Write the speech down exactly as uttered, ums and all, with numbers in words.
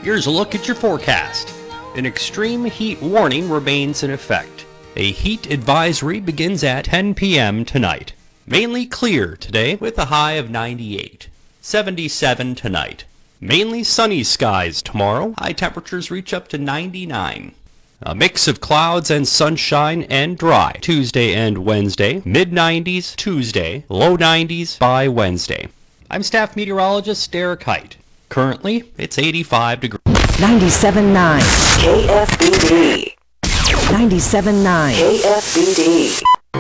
Here's a look at your forecast. An extreme heat warning remains in effect. A heat advisory begins at ten p m tonight. Mainly clear today with a high of ninety-eight. seventy-seven tonight. Mainly sunny skies tomorrow. High temperatures reach up to ninety-nine. A mix of clouds and sunshine and dry Tuesday and Wednesday. mid nineties Tuesday, low nineties by Wednesday. I'm staff meteorologist Derek Height. Currently, it's eighty-five degrees. ninety-seven point nine K F B D. ninety-seven point nine K F B D.